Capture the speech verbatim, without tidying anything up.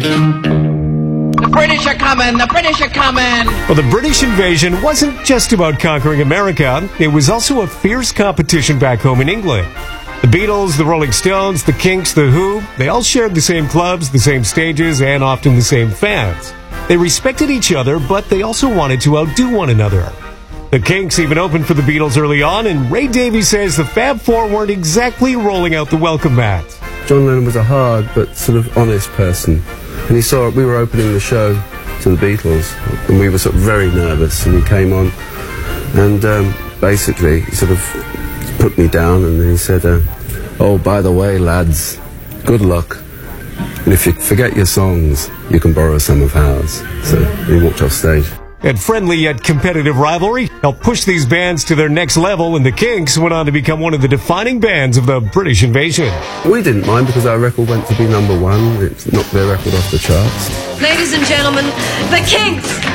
The British are coming! The British are coming! Well, the British invasion wasn't just about conquering America. It was also a fierce competition back home in England. The Beatles, the Rolling Stones, the Kinks, the Who, they all shared the same clubs, the same stages, and often the same fans. They respected each other, but they also wanted to outdo one another. The Kinks even opened for the Beatles early on, and Ray Davies says the Fab Four weren't exactly rolling out the welcome mat. John Lennon was a hard but sort of honest person. And he saw we were opening the show to the Beatles, and we were sort of very nervous, and he came on, and um, basically he sort of put me down, and he said, uh, oh, by the way, lads, good luck. And if you forget your songs, you can borrow some of ours. So he walked off stage. And friendly yet competitive rivalry helped push these bands to their next level, and the Kinks went on to become one of the defining bands of the British invasion. We didn't mind because our record went to be number one. It knocked their record off the charts. Ladies and gentlemen, the Kinks!